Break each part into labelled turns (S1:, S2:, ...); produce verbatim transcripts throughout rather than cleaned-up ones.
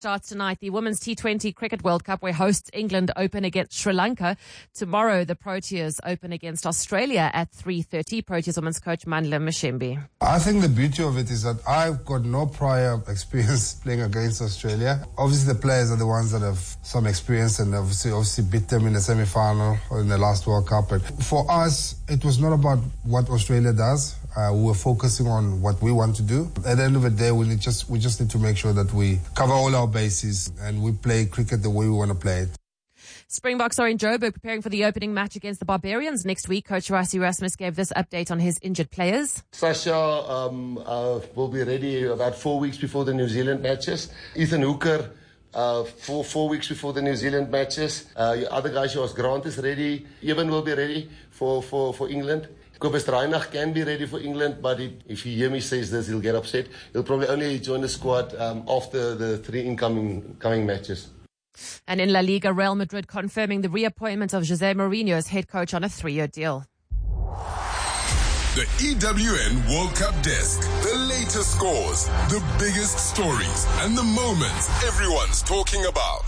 S1: Starts tonight, the Women's T twenty Cricket World Cup, where hosts England open against Sri Lanka. Tomorrow, the Proteas open against Australia at three thirty. Proteas women's coach Mandla Mashembe.
S2: I think the beauty of it is that I've got no prior experience playing against Australia. Obviously, the players are the ones that have some experience and obviously, obviously beat them in the semi-final or in the last World Cup. But for us, it was not about what Australia does. Uh, we were focusing on what we want to do. At the end of the day, we need just we just need to make sure that we cover all our bases and we play cricket the way we want to play it.
S1: Springboks are in Joburg preparing for the opening match against the Barbarians next week. Coach Rassie Erasmus gave this update on his injured players.
S3: Sasha um, uh, will be ready about four weeks before the New Zealand matches. Ethan Hooker, uh, four, four weeks before the New Zealand matches. Uh, your other guys, yours, Grant is ready. Evan will be ready for, for, for England. Kobus Reinach can be ready for England, but he, if he hear me says this, he'll get upset. He'll probably only join the squad um, after the three incoming coming matches.
S1: And in La Liga, Real Madrid confirming the reappointment of Jose Mourinho as head coach on a three-year deal.
S4: The E W N World Cup Desk. The latest scores, the biggest stories, and the moments everyone's talking about.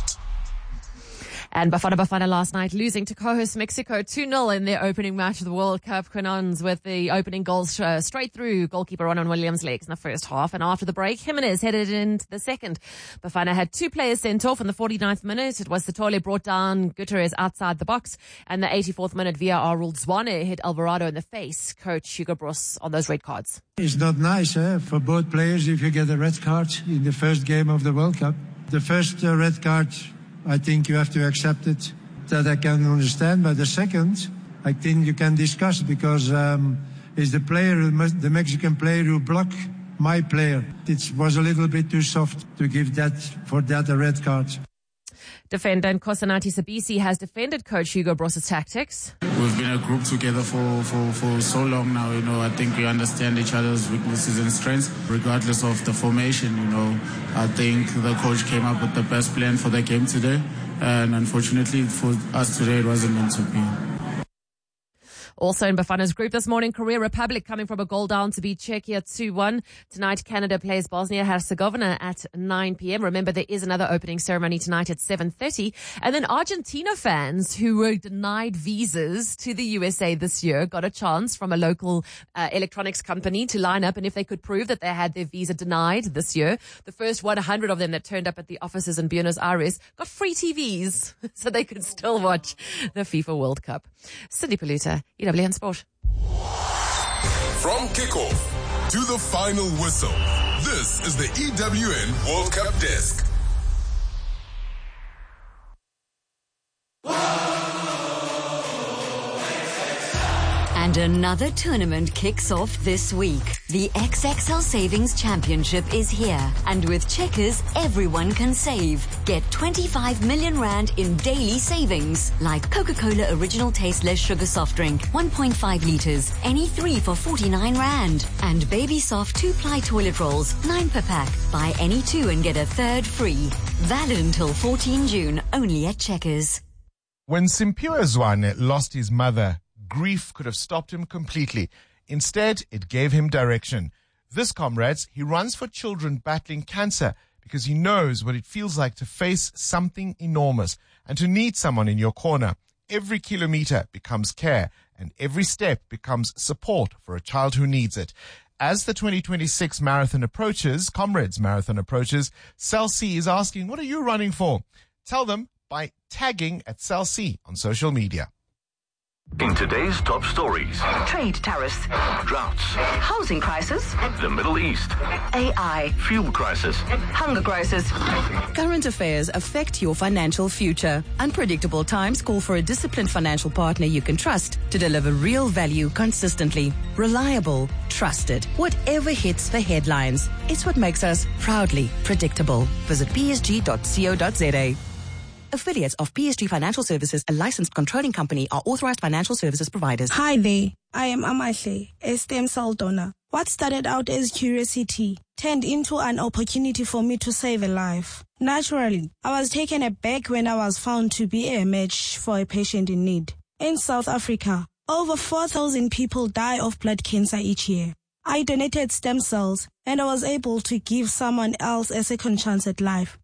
S1: And Bafana Bafana last night losing to co-host Mexico two nil in their opening match of the World Cup. Quinons with the opening goals uh, straight through goalkeeper Ronan Williams' legs in the first half. And after the break, Jimenez headed into the second. Bafana had two players sent off in the forty-ninth minute. It was Sitole brought down Guterres outside the box. And the eighty-fourth minute, V A R ruled Zwane hit Alvarado in the face. Coach Hugo Broos on those red cards.
S5: It's not nice eh, for both players if you get a red card in the first game of the World Cup. The first uh, red card, I think you have to accept it, that I can understand. But the second, I think you can discuss because um, it's the player, the Mexican player who blocked my player. It was a little bit too soft to give that for that a red card.
S1: Defender Nkosanathi Sibisi has defended Coach Hugo Broos' tactics.
S6: We've been a group together for, for, for so long now, you know. I think we understand each other's weaknesses and strengths, regardless of the formation, you know. I think the coach came up with the best plan for the game today, and unfortunately for us today, it wasn't meant to be.
S1: Also in Bafana's group this morning, Korea Republic coming from a goal down to beat Czechia two one. Tonight, Canada plays Bosnia-Herzegovina at nine p.m. Remember, there is another opening ceremony tonight at seven thirty. And then Argentina fans who were denied visas to the U S A this year got a chance from a local uh, electronics company to line up. And if they could prove that they had their visa denied this year, the first one hundred of them that turned up at the offices in Buenos Aires got free T Vs so they could still watch the FIFA World Cup. Cindy Paluta, E W N Sport.
S4: From kickoff to the final whistle, this is the E W N World Cup Desk.
S7: And another tournament kicks off this week. The X X L Savings Championship is here. And with Checkers, everyone can save. Get twenty-five million rand in daily savings. Like Coca-Cola Original Tasteless Sugar Soft Drink, one point five litres. Any three for forty-nine rand. And Baby Soft two-ply toilet rolls, nine per pack. Buy any two and get a third free. Valid until fourteenth of June, only at Checkers.
S8: When Simpiwe Zwane lost his mother, grief could have stopped him completely. Instead, it gave him direction. This, comrades, he runs for children battling cancer because he knows what it feels like to face something enormous and to need someone in your corner. Every kilometer becomes care and every step becomes support for a child who needs it. As the twenty twenty-six marathon approaches, Comrades Marathon approaches, Cell C is asking, what are you running for? Tell them by tagging at Cell C on social media.
S9: In today's top stories:
S10: trade tariffs,
S9: droughts,
S10: housing crisis,
S9: the Middle East,
S10: A I,
S9: fuel crisis,
S10: hunger crisis. Current affairs affect your financial future. Unpredictable times call for a disciplined financial partner you can trust to deliver real value consistently. Reliable, trusted. Whatever hits the headlines, it's what makes us proudly predictable. Visit p s g dot co dot z a. Affiliates of P S G Financial Services, a licensed controlling company, are authorized financial services providers.
S11: Hi there. I am Amahle, a stem cell donor. What started out as curiosity turned into an opportunity for me to save a life. Naturally, I was taken aback when I was found to be a match for a patient in need. In South Africa, over four thousand people die of blood cancer each year. I donated stem cells and I was able to give someone else a second chance at life.